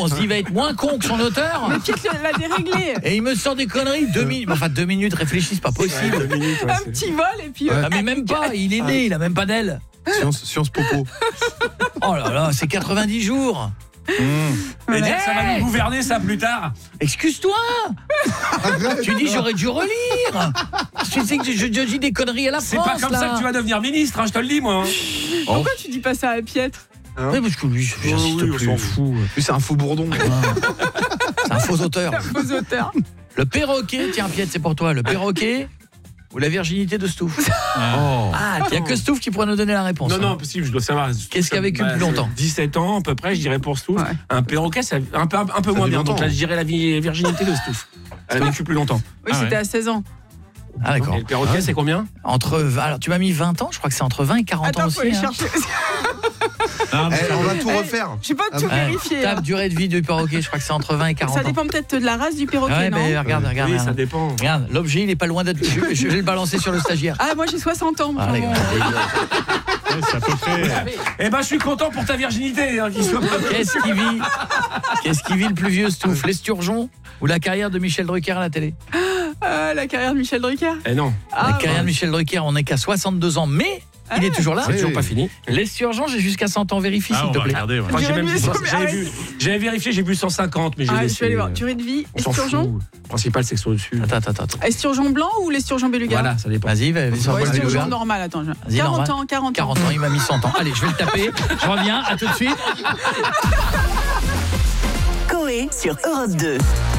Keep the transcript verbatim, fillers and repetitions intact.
on se dit, il va être moins con que son auteur. Mais Piet l'a déréglé. Et il me sort des conneries. Deux minutes, enfin deux minutes, réfléchis, c'est pas possible. Ouais, deux minutes, ouais, Un c'est- petit vol et puis... Ouais. euh, Ah, mais même pas, il est né, il a même pas d'aile. Science, science popo. Oh là là, c'est quatre-vingt-dix jours. Et dire que ça va nous gouverner ça plus tard. Excuse-toi. Tu dis j'aurais dû relire. Tu sais que je, je dis des conneries à la C'est France. pas comme là. ça que tu vas devenir ministre, hein, je te le dis moi. hein. Pourquoi tu dis pas ça à Pietre? Oui, parce que lui, j'insiste oui, on plus. s'en fout. Lui, c'est un faux bourdon. C'est un faux auteur. Aux auteurs. Le perroquet, tiens Piet, c'est pour toi. Le perroquet ou la virginité de Stouff. Oh. Ah, il y a que Stouff qui pourrait nous donner la réponse. Non, hein. non, possible, je dois savoir. Qu'est-ce qu'il a vécu plus longtemps? dix-sept ans, à peu près, je dirais pour Stouff. Ouais. Un perroquet, c'est un peu, un peu moins fait bien. longtemps. Donc là, je dirais la vie- virginité de Stouff. Elle a vécu plus longtemps. Oui, Ah c'était ouais. à seize ans. Ah d'accord. Et le perroquet, c'est combien? Entre vingt alors tu m'as mis vingt ans, je crois que c'est entre vingt et quarante Attends, ans faut aussi. aller hein. chercher. Eh, on va tout Eh, refaire. Je sais pas tout Ah, Ouais. vérifier. Tape hein. durée de vie du perroquet, je crois que c'est entre vingt et quarante Ça ans. dépend peut-être de la race du perroquet, Ouais, non? mais regarde, regarde. Oui, ça regarde. dépend. Regarde, l'objet, il est pas loin d'être. Je, je vais le balancer sur le stagiaire. Ah, moi j'ai soixante ans. Ah, les gars. Ouais, c'est à peu près. Eh ben, je suis content pour ta virginité. Hein, qu'il soit pas- Qu'est-ce qui vit Qu'est-ce qui vit le plus vieux Stouff, l'esturgeon ou la carrière de Michel Drucker à la télé? Ah, la carrière de Michel Drucker. Eh non, Ah, La carrière de Michel Drucker, on n'est qu'à soixante-deux ans, mais il est toujours là. c'est toujours pas fini. L'esturgeon, j'ai jusqu'à cent ans, vérifie Ah, s'il on te va plaît. regarder. ouais. Enfin, j'ai J'aurais même dû- vu- mais j'avais arrête. vu, j'avais vérifié, j'ai vu cent cinquante, mais j'ai Ah, je laissé. vais aller voir. euh, Durée de vie, on s'en esturgeon. fout. Le principal, c'est que c'est au-dessus. Attends, attends, attends. Esturgeon blanc ou l'esturgeon beluga? Voilà, ça dépend. Vas-y, vas-y, sur Ouais, le esturgeon beluga. normal, attends. je- Vas-y, quarante normal. ans, quarante ans. quarante ans, il m'a mis cent ans. Allez, je vais le taper. Je reviens, à tout de suite. Coé sur Europe deux.